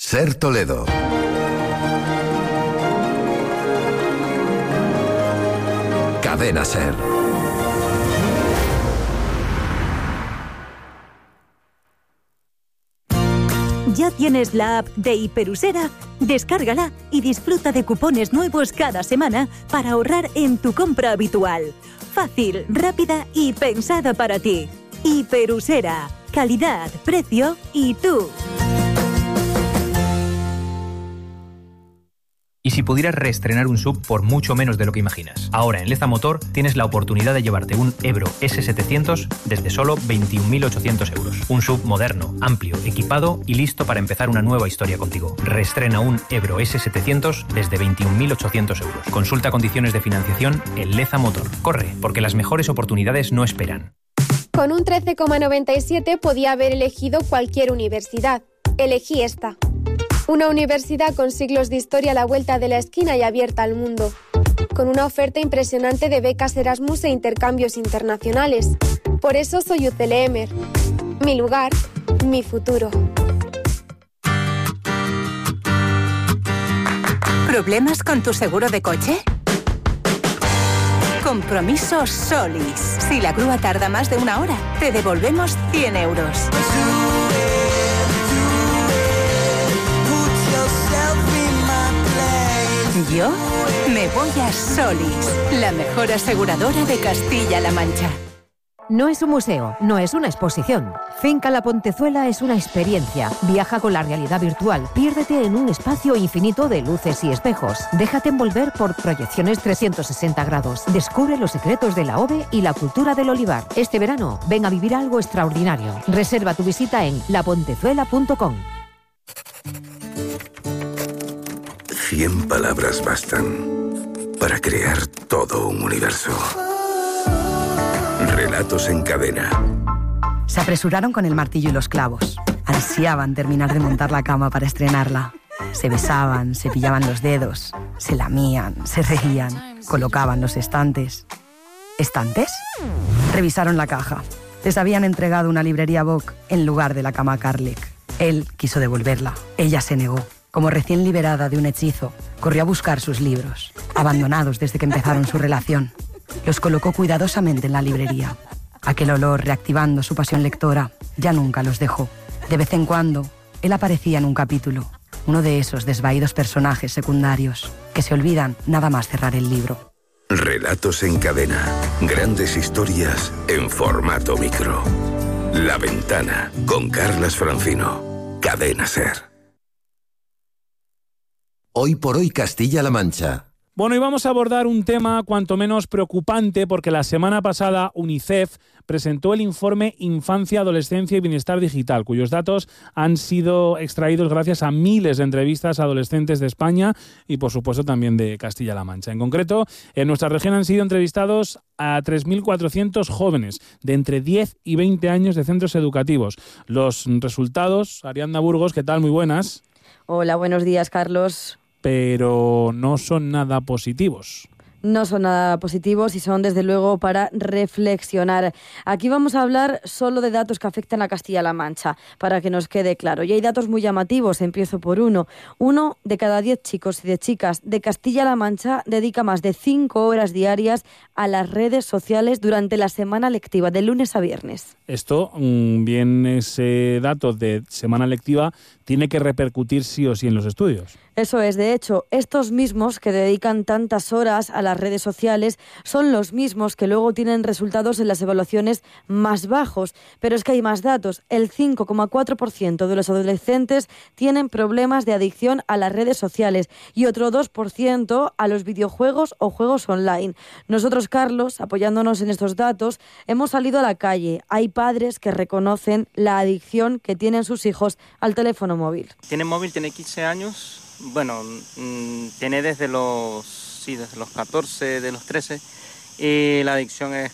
Ser Toledo. Cadena Ser. ¿Ya tienes la app de Hiperusera? Descárgala y disfruta de cupones nuevos cada semana para ahorrar en tu compra habitual. Fácil, rápida y pensada para ti. Hiperusera. Calidad, precio y tú. Y si pudieras reestrenar un SUV por mucho menos de lo que imaginas. Ahora en Leza Motor tienes la oportunidad de llevarte un Ebro S700 desde solo 21.800 euros. Un SUV moderno, amplio, equipado y listo para empezar una nueva historia contigo. Reestrena un Ebro S700 desde 21.800 euros. Consulta condiciones de financiación en Leza Motor. Corre, porque las mejores oportunidades no esperan. Con un 13,97 podía haber elegido cualquier universidad. Elegí esta. Una universidad con siglos de historia a la vuelta de la esquina y abierta al mundo. Con una oferta impresionante de becas Erasmus e intercambios internacionales. Por eso soy UCLemer. Mi lugar, mi futuro. ¿Problemas con tu seguro de coche? Compromiso Solis. Si la grúa tarda más de 1 hora, te devolvemos 100 euros. Yo me voy a Solis, la mejor aseguradora de Castilla-La Mancha. No es un museo, no es una exposición. Finca La Pontezuela es una experiencia. Viaja con la realidad virtual. Piérdete en un espacio infinito de luces y espejos. Déjate envolver por proyecciones 360 grados. Descubre los secretos de la OVE y la cultura del olivar. Este verano, ven a vivir algo extraordinario. Reserva tu visita en lapontezuela.com. 100 palabras bastan para crear todo un universo. Relatos en cadena. Se apresuraron con el martillo y los clavos. Ansiaban terminar de montar la cama para estrenarla. Se besaban, se pillaban los dedos, se lamían, se reían, colocaban los estantes. ¿Estantes? Revisaron la caja. Les habían entregado una librería Vogue en lugar de la cama Carlick. Él quiso devolverla. Ella se negó. Como recién liberada de un hechizo, corrió a buscar sus libros, abandonados desde que empezaron su relación. Los colocó cuidadosamente en la librería. Aquel olor, reactivando su pasión lectora, ya nunca los dejó. De vez en cuando, él aparecía en un capítulo, uno de esos desvaídos personajes secundarios que se olvidan nada más cerrar el libro. Relatos en cadena. Grandes historias en formato micro. La Ventana, con Carlas Francino. Cadena Ser. Hoy por hoy Castilla-La Mancha. Bueno, y vamos a abordar un tema cuanto menos preocupante porque la semana pasada UNICEF presentó el informe Infancia, Adolescencia y Bienestar Digital, cuyos datos han sido extraídos gracias a miles de entrevistas a adolescentes de España y, por supuesto, también de Castilla-La Mancha. En concreto, en nuestra región han sido entrevistados a 3.400 jóvenes de entre 10 y 20 años de centros educativos. Los resultados, Ariadna Burgos, ¿qué tal? Muy buenas. Hola, buenos días, Carlos. Pero no son nada positivos. No son nada positivos y son, desde luego, para reflexionar. Aquí vamos a hablar solo de datos que afectan a Castilla-La Mancha, para que nos quede claro. Y hay datos muy llamativos, empiezo por uno. 1 de cada 10 chicos y de chicas de Castilla-La Mancha dedica más de 5 horas diarias a las redes sociales durante la semana lectiva, de lunes a viernes. Esto, bien ese dato de semana lectiva, tiene que repercutir sí o sí en los estudios. Eso es, de hecho, estos mismos que dedican tantas horas a las redes sociales son los mismos que luego tienen resultados en las evaluaciones más bajos. Pero es que hay más datos. El 5,4% de los adolescentes tienen problemas de adicción a las redes sociales y otro 2% a los videojuegos o juegos online. Nosotros, Carlos, apoyándonos en estos datos, hemos salido a la calle. Hay padres que reconocen la adicción que tienen sus hijos al teléfono móvil. Tiene móvil, tiene 15 años. Bueno, tiene desde los 14, de los 13, y la adicción es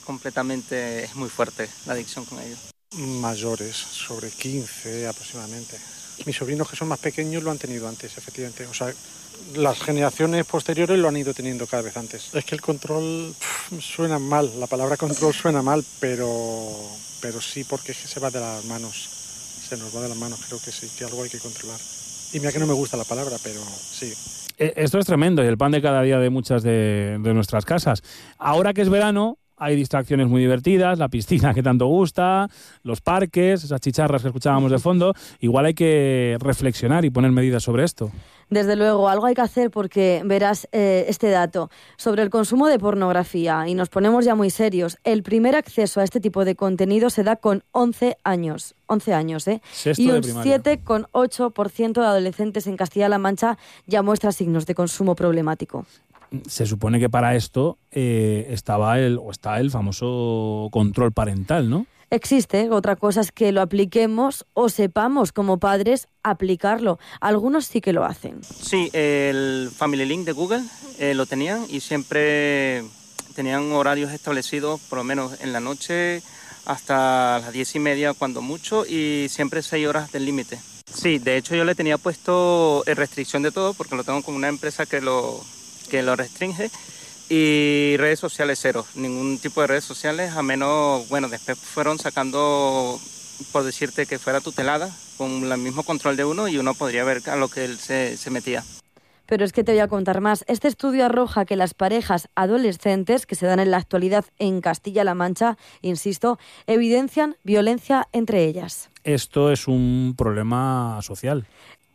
muy fuerte, la adicción con ellos. Mayores, sobre 15 aproximadamente. Mis sobrinos que son más pequeños lo han tenido antes, efectivamente. O sea, las generaciones posteriores lo han ido teniendo cada vez antes. Es que el control suena mal, la palabra control suena mal, pero sí, porque es que se va de las manos. Se nos va de las manos, creo que sí, que algo hay que controlar. Y mira que no me gusta la palabra, pero sí. Esto es tremendo y el pan de cada día de muchas de nuestras casas. Ahora que es verano, hay distracciones muy divertidas, la piscina que tanto gusta, los parques, esas chicharras que escuchábamos de fondo. Igual hay que reflexionar y poner medidas sobre esto. Desde luego, algo hay que hacer porque verás este dato sobre el consumo de pornografía, y nos ponemos ya muy serios. El primer acceso a este tipo de contenido se da con 11 años. 11 años, ¿eh? Sexto y un de primaria. 7,8% de adolescentes en Castilla-La Mancha ya muestra signos de consumo problemático. Se supone que para esto está el famoso control parental, ¿no? Existe, otra cosa es que lo apliquemos o sepamos como padres aplicarlo. Algunos sí que lo hacen. Sí, el Family Link de Google lo tenían y siempre tenían horarios establecidos, por lo menos en la noche hasta las 10:30 cuando mucho, y siempre 6 horas del límite. Sí, de hecho yo le tenía puesto restricción de todo porque lo tengo con una empresa que lo restringe. Y redes sociales cero, ningún tipo de redes sociales, a menos, bueno, después fueron sacando, por decirte que fuera tutelada, con el mismo control de uno, y uno podría ver a lo que él se metía. Pero es que te voy a contar más. Este estudio arroja que las parejas adolescentes que se dan en la actualidad en Castilla-La Mancha, insisto, evidencian violencia entre ellas. Esto es un problema social.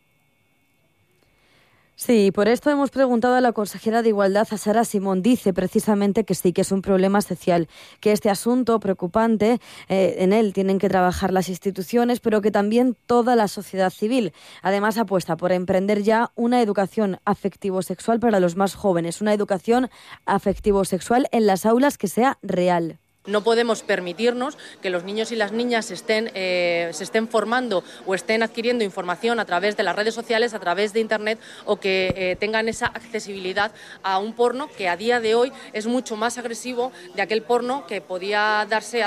Sí, por esto hemos preguntado a la consejera de Igualdad, a Sara Simón. Dice precisamente que sí, que es un problema social, que este asunto preocupante, en él tienen que trabajar las instituciones, pero que también toda la sociedad civil. Además, apuesta por emprender ya una educación afectivo-sexual para los más jóvenes, una educación afectivo-sexual en las aulas que sea real. No podemos permitirnos que los niños y las niñas se estén formando o estén adquiriendo información a través de las redes sociales, a través de Internet, o que tengan esa accesibilidad a un porno que a día de hoy es mucho más agresivo de aquel porno que podía hacerse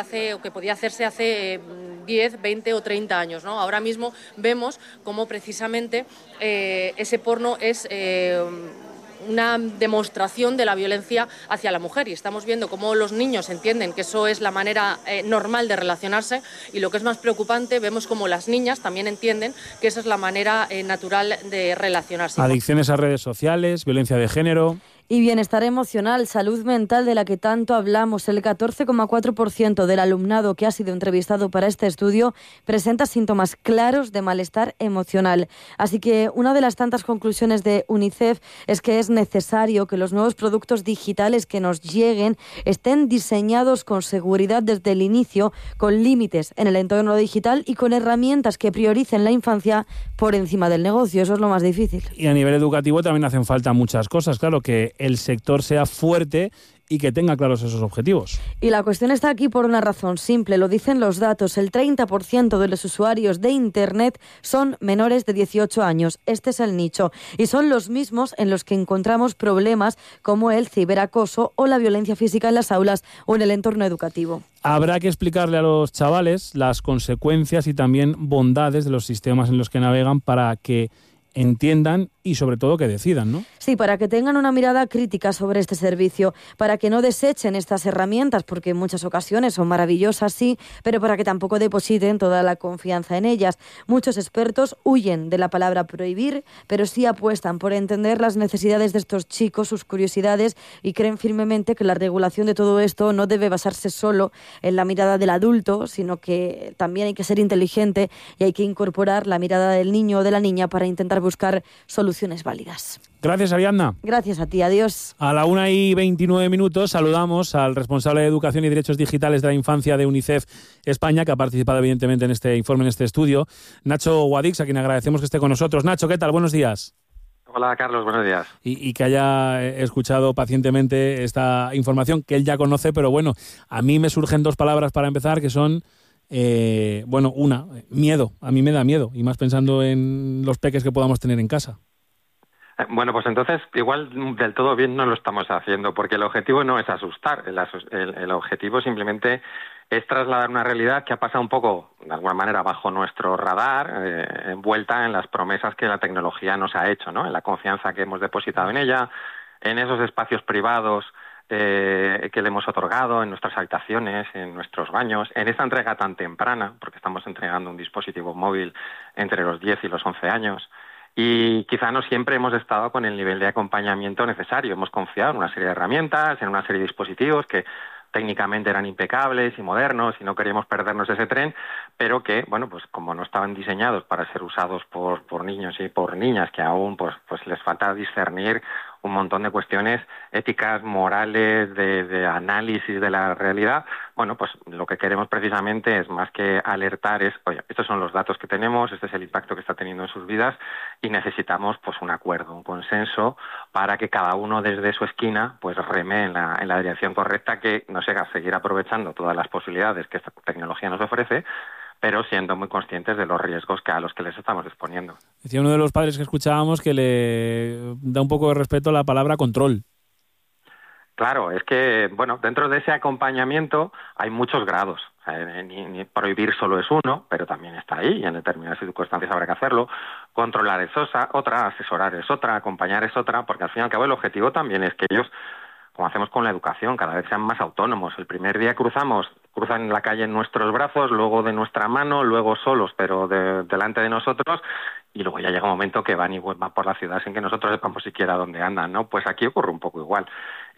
hace 10, 20 o 30 años, ¿no? Ahora mismo vemos cómo precisamente ese porno es una demostración de la violencia hacia la mujer, y estamos viendo cómo los niños entienden que eso es la manera normal de relacionarse, y lo que es más preocupante, vemos cómo las niñas también entienden que esa es la manera natural de relacionarse. Adicciones a redes sociales, violencia de género. Y bienestar emocional, salud mental de la que tanto hablamos. El 14,4% del alumnado que ha sido entrevistado para este estudio presenta síntomas claros de malestar emocional. Así que una de las tantas conclusiones de UNICEF es que es necesario que los nuevos productos digitales que nos lleguen estén diseñados con seguridad desde el inicio, con límites en el entorno digital y con herramientas que prioricen la infancia por encima del negocio. Eso es lo más difícil. Y a nivel educativo también hacen falta muchas cosas. Claro, que el sector sea fuerte y que tenga claros esos objetivos. Y la cuestión está aquí por una razón simple, lo dicen los datos. El 30% de los usuarios de Internet son menores de 18 años. Este es el nicho. Y son los mismos en los que encontramos problemas como el ciberacoso o la violencia física en las aulas o en el entorno educativo. Habrá que explicarle a los chavales las consecuencias y también bondades de los sistemas en los que navegan para que entiendan y sobre todo que decidan, ¿no? Sí, para que tengan una mirada crítica sobre este servicio, para que no desechen estas herramientas, porque en muchas ocasiones son maravillosas, sí, pero para que tampoco depositen toda la confianza en ellas. Muchos expertos huyen de la palabra prohibir, pero sí apuestan por entender las necesidades de estos chicos, sus curiosidades, y creen firmemente que la regulación de todo esto no debe basarse solo en la mirada del adulto, sino que también hay que ser inteligente y hay que incorporar la mirada del niño o de la niña para intentar buscar soluciones válidas. Gracias, Ariadna. Gracias a ti, adiós. A la 1:29 saludamos al responsable de Educación y Derechos Digitales de la Infancia de UNICEF España, que ha participado evidentemente en este informe, en este estudio, Nacho Guadix, a quien agradecemos que esté con nosotros. Nacho, ¿qué tal? Buenos días. Hola, Carlos, buenos días. Y que haya escuchado pacientemente esta información que él ya conoce, pero bueno, a mí me surgen dos palabras para empezar, que son miedo. A mí me da miedo, y más pensando en los peques que podamos tener en casa. Bueno, pues entonces igual del todo bien no lo estamos haciendo, porque el objetivo no es asustar, el objetivo simplemente es trasladar una realidad que ha pasado un poco, de alguna manera, bajo nuestro radar, envuelta en las promesas que la tecnología nos ha hecho, ¿no? En la confianza que hemos depositado en ella, en esos espacios privados que le hemos otorgado, en nuestras habitaciones, en nuestros baños, en esta entrega tan temprana, porque estamos entregando un dispositivo móvil entre los 10 y los 11 años, Y quizá no siempre hemos estado con el nivel de acompañamiento necesario. Hemos confiado en una serie de herramientas, en una serie de dispositivos que técnicamente eran impecables y modernos y no queríamos perdernos ese tren, pero que, bueno, pues como no estaban diseñados para ser usados por niños y por niñas que aún pues les falta discernir un montón de cuestiones éticas, morales, de análisis de la realidad. Bueno, pues lo que queremos precisamente es más que alertar es, oye, estos son los datos que tenemos, este es el impacto que está teniendo en sus vidas y necesitamos pues un acuerdo, un consenso para que cada uno desde su esquina pues reme en la dirección correcta, que nos haga seguir aprovechando todas las posibilidades que esta tecnología nos ofrece, pero siendo muy conscientes de los riesgos a los que les estamos exponiendo. Decía uno de los padres que escuchábamos que le da un poco de respeto a la palabra control. Claro, es que, bueno, dentro de ese acompañamiento hay muchos grados. Ni prohibir solo es uno, pero también está ahí y en determinadas circunstancias habrá que hacerlo. Controlar es otra, asesorar es otra, acompañar es otra, porque al fin y al cabo el objetivo también es que ellos, como hacemos con la educación, cada vez sean más autónomos. El primer día cruzan la calle en nuestros brazos, luego de nuestra mano, luego solos, pero delante de nosotros, y luego ya llega un momento que van por la ciudad sin que nosotros sepamos siquiera dónde andan, ¿no? Pues aquí ocurre un poco igual.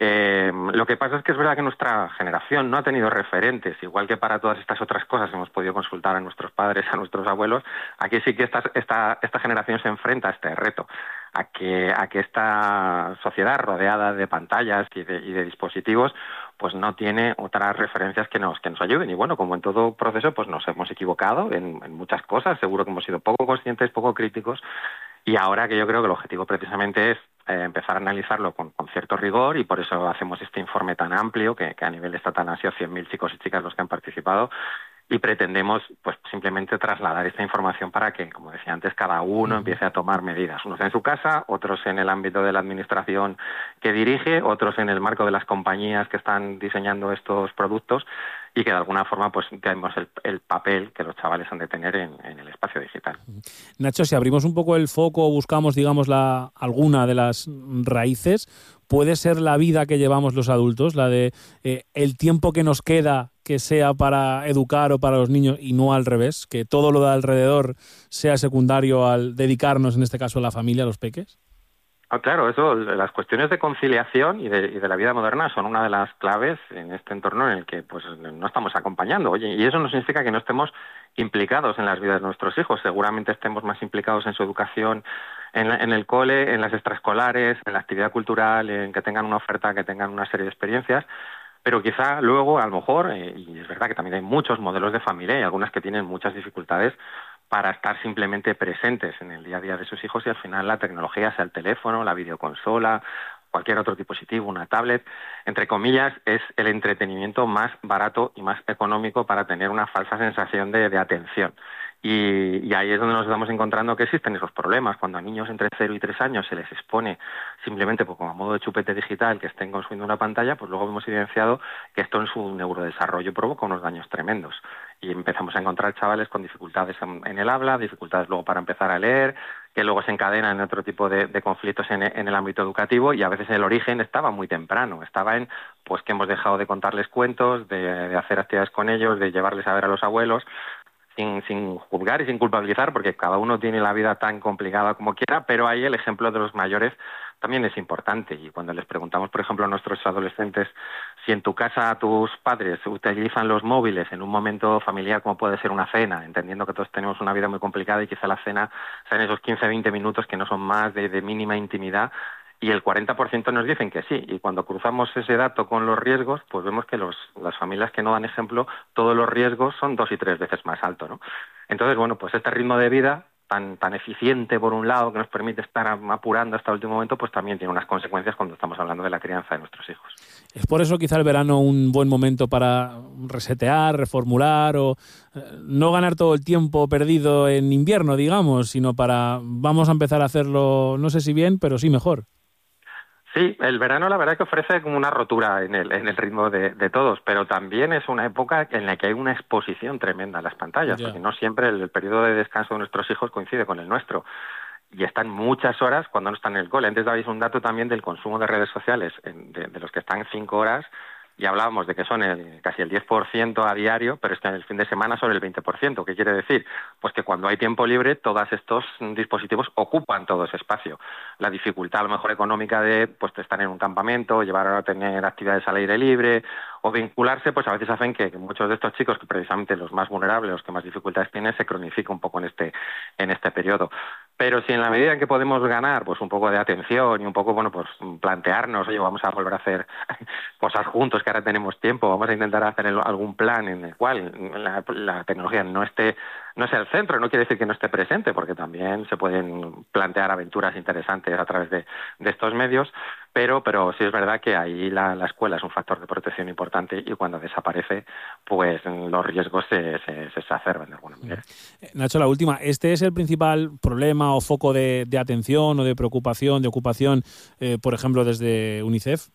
Lo que pasa es que es verdad que nuestra generación no ha tenido referentes, igual que para todas estas otras cosas hemos podido consultar a nuestros padres, a nuestros abuelos. Aquí sí que esta generación se enfrenta a este reto, a que esta sociedad rodeada de pantallas y de dispositivos pues no tiene otras referencias que nos ayuden. Y bueno, como en todo proceso, pues nos hemos equivocado en muchas cosas, seguro que hemos sido poco conscientes, poco críticos, y ahora que yo creo que el objetivo precisamente es empezar a analizarlo con cierto rigor, y por eso hacemos este informe tan amplio, que a nivel estatal han sido 100.000 chicos y chicas los que han participado, y pretendemos pues simplemente trasladar esta información para que, como decía antes, cada uno empiece a tomar medidas, unos en su casa, otros en el ámbito de la administración que dirige, otros en el marco de las compañías que están diseñando estos productos, y que de alguna forma pues vemos el papel que los chavales han de tener en el espacio digital. Nacho, si abrimos un poco el foco o buscamos, digamos, alguna de las raíces, ¿puede ser la vida que llevamos los adultos, la de el tiempo que nos queda que sea para educar o para los niños y no al revés, que todo lo de alrededor sea secundario al dedicarnos, en este caso, a la familia, a los peques? Claro, eso, las cuestiones de conciliación y de la vida moderna son una de las claves en este entorno en el que pues no estamos acompañando. Oye, y eso no significa que no estemos implicados en las vidas de nuestros hijos. Seguramente estemos más implicados en su educación, en el cole, en las extraescolares, en la actividad cultural, en que tengan una oferta, que tengan una serie de experiencias. Pero quizá luego, a lo mejor, y es verdad que también hay muchos modelos de familia y algunas que tienen muchas dificultades para estar simplemente presentes en el día a día de sus hijos, y al final la tecnología, sea el teléfono, la videoconsola, cualquier otro dispositivo, una tablet, entre comillas, es el entretenimiento más barato y más económico para tener una falsa sensación de atención. Y ahí es donde nos estamos encontrando que existen esos problemas. Cuando a niños entre 0 y 3 años se les expone simplemente pues, como a modo de chupete digital que estén consumiendo una pantalla, pues luego hemos evidenciado que esto en su neurodesarrollo provoca unos daños tremendos. Y empezamos a encontrar chavales con dificultades en el habla, dificultades luego para empezar a leer, que luego se encadenan en otro tipo de conflictos en el ámbito educativo, y a veces el origen estaba muy temprano, estaba en pues que hemos dejado de contarles cuentos, de hacer actividades con ellos, de llevarles a ver a los abuelos, sin juzgar y sin culpabilizar, porque cada uno tiene la vida tan complicada como quiera, pero ahí el ejemplo de los mayores también es importante. Y cuando les preguntamos, por ejemplo, a nuestros adolescentes si en tu casa tus padres utilizan los móviles en un momento familiar como puede ser una cena, entendiendo que todos tenemos una vida muy complicada y quizá la cena sean esos 15-20 minutos que no son más de mínima intimidad, y el 40% nos dicen que sí. Y cuando cruzamos ese dato con los riesgos, pues vemos que las familias que no dan ejemplo, todos los riesgos son 2 y 3 veces más altos, ¿no? Entonces, bueno, pues este ritmo de vida tan eficiente, por un lado, que nos permite estar apurando hasta el último momento, pues también tiene unas consecuencias cuando estamos hablando de la crianza de nuestros hijos. ¿Es por eso quizá el verano un buen momento para resetear, reformular o no ganar todo el tiempo perdido en invierno, digamos, sino para vamos a empezar a hacerlo, no sé si bien, pero sí mejor? Sí, el verano la verdad que ofrece como una rotura en el ritmo de todos, pero también es una época en la que hay una exposición tremenda a las pantallas, porque no siempre el periodo de descanso de nuestros hijos coincide con el nuestro, y están muchas horas cuando no están en el cole. Antes dabais un dato también del consumo de redes sociales, de los que están 5 horas, y hablábamos de que son casi el 10% a diario, pero es que en el fin de semana son el 20%. ¿Qué quiere decir? Pues que cuando hay tiempo libre, todos estos dispositivos ocupan todo ese espacio. La dificultad, a lo mejor económica, de estar en un campamento, llevar a tener actividades al aire libre o vincularse, pues a veces hacen que muchos de estos chicos, que precisamente los más vulnerables, los que más dificultades tienen, se cronifica un poco en este periodo. Pero si en la medida en que podemos ganar pues un poco de atención y un poco, pues plantearnos, oye, vamos a volver a hacer cosas juntos, que ahora tenemos tiempo, vamos a intentar hacer algún plan en el cual la tecnología no sea el centro, no quiere decir que no esté presente, porque también se pueden plantear aventuras interesantes a través de estos medios, pero sí es verdad que ahí la escuela es un factor de protección importante, y cuando desaparece, pues los riesgos se exacerban de alguna manera. Nacho, la última, ¿este es el principal problema o foco de atención o de preocupación, de ocupación, por ejemplo, desde UNICEF?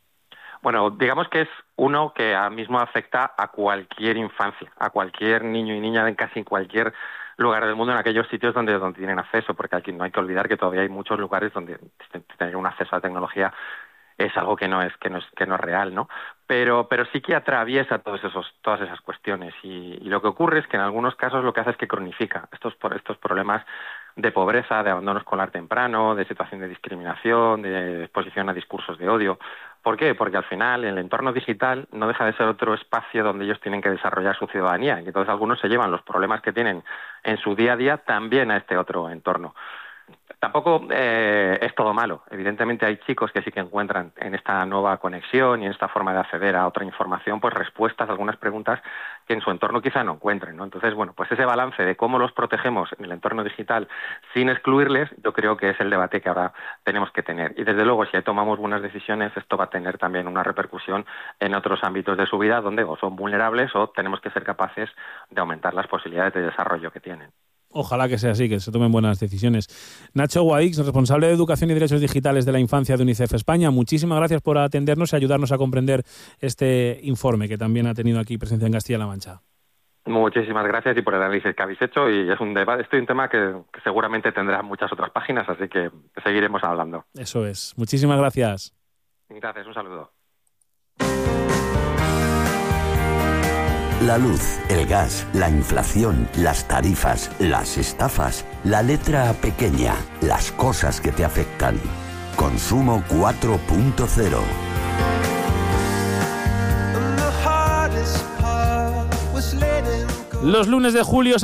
Bueno, digamos que es uno que ahora mismo afecta a cualquier infancia, a cualquier niño y niña en casi cualquier lugar del mundo, en aquellos sitios donde tienen acceso, porque aquí no hay que olvidar que todavía hay muchos lugares donde tener un acceso a la tecnología es algo que no es real, ¿no? Pero sí que atraviesa todas esas cuestiones, y lo que ocurre es que en algunos casos lo que hace es que cronifica estos problemas de pobreza, de abandono escolar temprano, de situación de discriminación, de exposición a discursos de odio. ¿Por qué? Porque al final el entorno digital no deja de ser otro espacio donde ellos tienen que desarrollar su ciudadanía, y entonces algunos se llevan los problemas que tienen en su día a día también a este otro entorno. Tampoco es todo malo. Evidentemente hay chicos que sí que encuentran en esta nueva conexión y en esta forma de acceder a otra información, pues respuestas a algunas preguntas que en su entorno quizá no encuentren, ¿no? Entonces, pues ese balance de cómo los protegemos en el entorno digital sin excluirles, yo creo que es el debate que ahora tenemos que tener. Y desde luego, si tomamos buenas decisiones, esto va a tener también una repercusión en otros ámbitos de su vida donde o son vulnerables o tenemos que ser capaces de aumentar las posibilidades de desarrollo que tienen. Ojalá que sea así, que se tomen buenas decisiones. Nacho Guadix, responsable de Educación y Derechos Digitales de la Infancia de UNICEF España, muchísimas gracias por atendernos y ayudarnos a comprender este informe que también ha tenido aquí presencia en Castilla-La Mancha. Muchísimas gracias y por el análisis que habéis hecho, y es un debate, un tema que seguramente tendrá muchas otras páginas, así que seguiremos hablando. Eso es. Muchísimas gracias. Gracias, un saludo. La luz, el gas, la inflación, las tarifas, las estafas, la letra pequeña, las cosas que te afectan. Consumo 4.0. Los lunes de julio